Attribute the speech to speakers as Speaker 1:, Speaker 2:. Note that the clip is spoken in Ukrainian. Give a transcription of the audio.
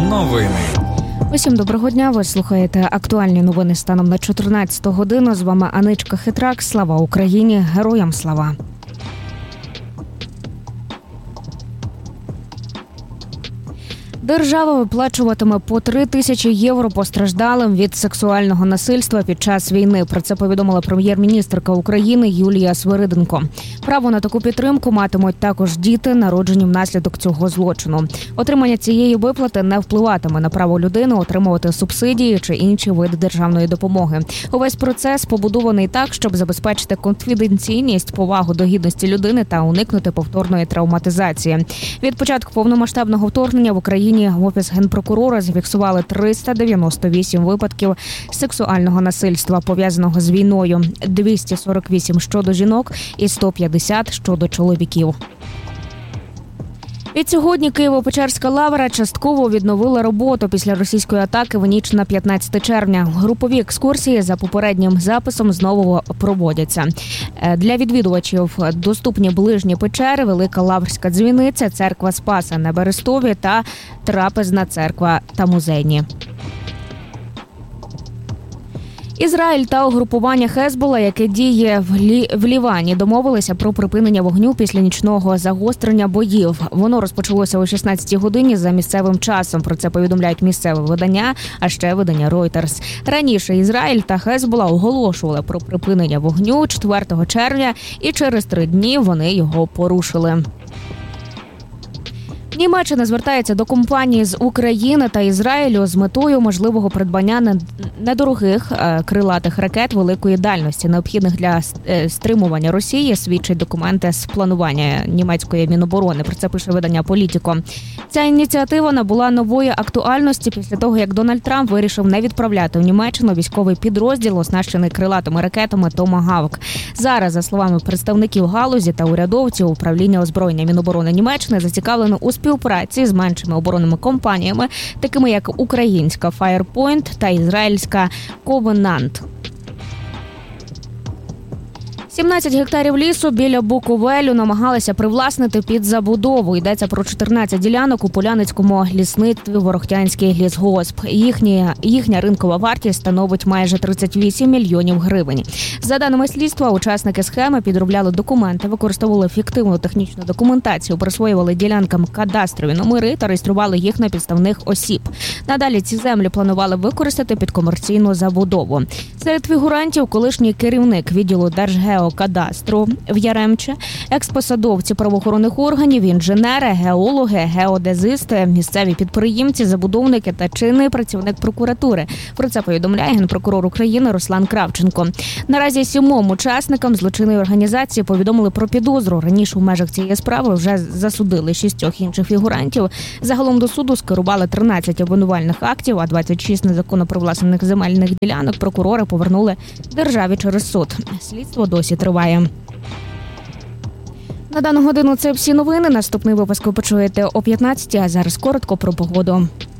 Speaker 1: Новини.
Speaker 2: Усім доброго дня, ви слухаєте актуальні новини станом на 14 годину. З вами Аничка Хитрак. Слава Україні! Героям слава! Держава виплачуватиме по 3 тисячі євро постраждалим від сексуального насильства під час війни. Про це повідомила прем'єр-міністерка України Юлія Свириденко. Право на таку підтримку матимуть також діти, народжені внаслідок цього злочину. Отримання цієї виплати не впливатиме на право людини отримувати субсидії чи інші види державної допомоги. Увесь процес побудований так, щоб забезпечити конфіденційність, повагу до гідності людини та уникнути повторної травматизації. Від початку повномасштабного вторгнення в Україні в Офіс Генпрокурора зафіксували 398 випадків сексуального насильства, пов'язаного з війною, 248 щодо жінок і 150 щодо чоловіків. Відсьогодні Києво-Печерська лавра частково відновила роботу після російської атаки в ніч на 15 червня. Групові екскурсії за попереднім записом знову проводяться. Для відвідувачів доступні ближні печери, Велика Лаврська дзвіниця, церква Спаса на Берестові та трапезна церква та музейні. Ізраїль та угрупування Хезбола, яке діє в Лівані, домовилися про припинення вогню після нічного загострення боїв. Воно розпочалося о 16-й годині за місцевим часом. Про це повідомляють місцеві видання, а ще видання Reuters. Раніше Ізраїль та Хезбола оголошували про припинення вогню 4 червня, і через 3 дні вони його порушили. Німеччина звертається до компаній з України та Ізраїлю з метою можливого придбання недорогих крилатих ракет великої дальності, необхідних для стримування Росії, свідчать документи з планування німецької Міноборони. Про це пише видання «Політіко». Ця ініціатива набула нової актуальності після того, як Дональд Трамп вирішив не відправляти в Німеччину військовий підрозділ, оснащений крилатими ракетами «Томагавк». Зараз, за словами представників галузі та урядовців, управління озброєння Міноборони Німеччини зацікавлено у співпраці з меншими оборонними компаніями, такими як українська Firepoint та ізраїльська Covenant. 17 гектарів лісу біля Буковелю намагалися привласнити під забудову. Йдеться про 14 ділянок у Поляницькому лісництві Ворохтянський лісгосп. Їхня ринкова вартість становить майже 38 мільйонів гривень. За даними слідства, учасники схеми підробляли документи, використовували фіктивну технічну документацію, присвоювали ділянкам кадастрові номери та реєстрували їх на підставних осіб. Надалі ці землі планували використати під комерційну забудову. Серед фігурантів колишній керівник відділу Держгеокадастру в Яремче, експосадовці правоохоронних органів, інженери, геологи, геодезисти, місцеві підприємці, забудовники та чинний працівник прокуратури. Про це повідомляє генпрокурор України Руслан Кравченко. Наразі 7 учасникам злочинної організації повідомили про підозру. Раніше у межах цієї справи вже засудили 6 інших фігурантів. Загалом до суду скерували 13 обвинувальних актів, а 26 незаконно привласнених земельних ділянок прокурори повернули державі через суд. Слідство досі триває. На дану годину це всі новини. Наступний випуск ви почуєте о 15-й, а зараз коротко про погоду.